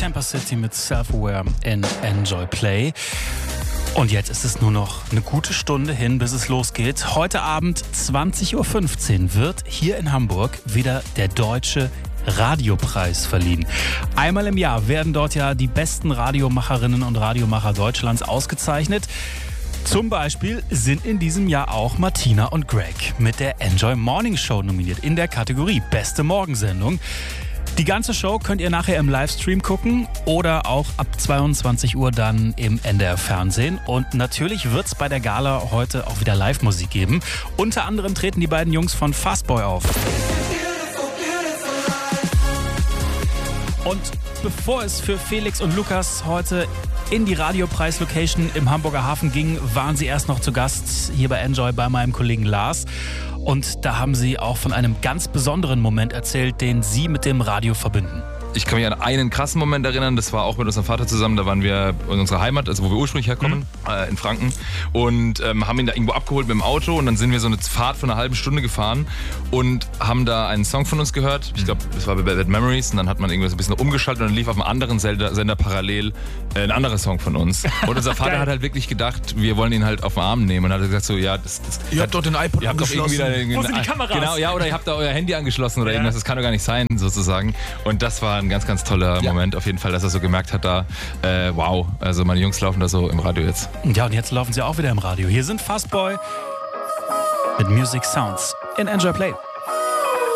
Camper City mit Self-Aware in Enjoy Play. Und jetzt ist es nur noch eine gute Stunde hin, bis es losgeht. Heute Abend 20.15 Uhr wird hier in Hamburg wieder der Deutsche Radiopreis verliehen. Einmal im Jahr werden dort ja die besten Radiomacherinnen und Radiomacher Deutschlands ausgezeichnet. Zum Beispiel sind in diesem Jahr auch Martina und Greg mit der Enjoy Morning Show nominiert in der Kategorie Beste Morgensendung. Die ganze Show könnt ihr nachher im Livestream gucken oder auch ab 22 Uhr dann im NDR Fernsehen. Und natürlich wird es bei der Gala heute auch wieder Live-Musik geben. Unter anderem treten die beiden Jungs von Fastboy auf. Und bevor es für Felix und Lukas heute in die Radiopreis-Location im Hamburger Hafen ging, waren sie erst noch zu Gast hier bei Enjoy bei meinem Kollegen Lars. Und da haben sie auch von einem ganz besonderen Moment erzählt, den sie mit dem Radio verbinden. Ich kann mich an einen krassen Moment erinnern, das war auch mit unserem Vater zusammen, da waren wir in unserer Heimat, also wo wir ursprünglich herkommen, in Franken, und haben ihn da irgendwo abgeholt mit dem Auto und dann sind wir so eine Fahrt von einer halben Stunde gefahren und haben da einen Song von uns gehört, ich glaube, das war bei Bad Memories, und dann hat man irgendwie so ein bisschen umgeschaltet und dann lief auf einem anderen Sender parallel ein anderer Song von uns. Und unser Vater hat halt wirklich gedacht, wir wollen ihn halt auf den Arm nehmen und hat gesagt so, ja, ihr habt doch den iPod angeschlossen. Wo sind die Kameras? Genau, ja, oder ihr habt da euer Handy angeschlossen oder irgendwas, das kann doch gar nicht sein, sozusagen. Und das war ein ganz, ganz toller Moment auf jeden Fall, dass er so gemerkt hat, da, wow, also meine Jungs laufen da so im Radio jetzt. Ja, und jetzt laufen sie auch wieder im Radio. Hier sind Fastboy mit Music Sounds in Enjoy Play.